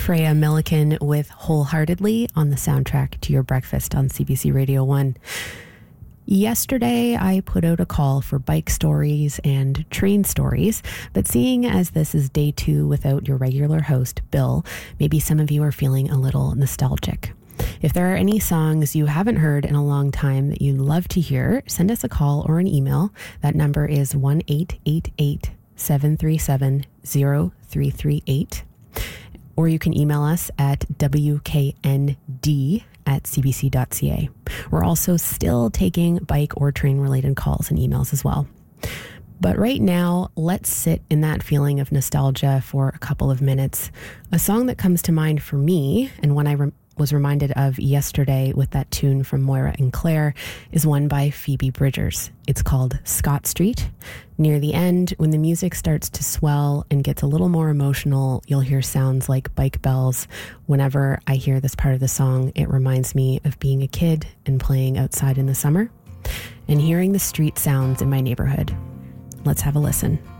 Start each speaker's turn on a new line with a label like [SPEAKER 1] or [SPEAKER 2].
[SPEAKER 1] Freya Milliken with Wholeheartedly on the soundtrack to your breakfast on CBC Radio 1. Yesterday, I put out a call for bike stories and train stories, but seeing as this is day 2 without your regular host, Bill, maybe some of you are feeling a little nostalgic. If there are any songs you haven't heard in a long time that you'd love to hear, send us a call or an email. That number is 1-888-737-0338. Or you can email us at wknd@cbc.ca. We're also still taking bike or train related calls and emails as well. But right now, let's sit in that feeling of nostalgia for a couple of minutes. A song that comes to mind for me, and one I was reminded of yesterday with that tune from Moira and Claire, is one by Phoebe Bridgers. It's called Scott Street. Near the end, when the music starts to swell and gets a little more emotional, you'll hear sounds like bike bells. Whenever I hear this part of the song, it reminds me of being a kid and playing outside in the summer and hearing the street sounds in my neighborhood. Let's have a listen.